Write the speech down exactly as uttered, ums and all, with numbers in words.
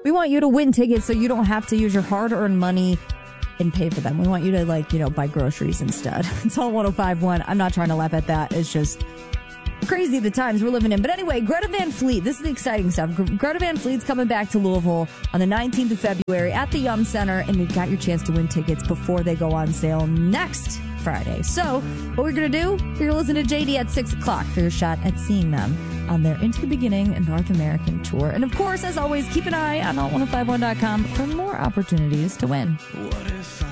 We want you to win tickets so you don't have to use your hard-earned money and pay for them. We want you to, like, you know, buy groceries instead. It's all one oh five point one. I'm not trying to laugh at that. It's just crazy the times we're living in. But anyway, Greta Van Fleet, this is the exciting stuff. Greta Van Fleet's coming back to Louisville on the nineteenth of February at the Yum Center, and we've got your chance to win tickets before they go on sale next Friday. So what we're going to do, you're going to listen to J D at six o'clock for your shot at seeing them on their Into the Beginning North American tour. And of course, as always, keep an eye on alt ten fifty-one dot com for more opportunities to win. What if I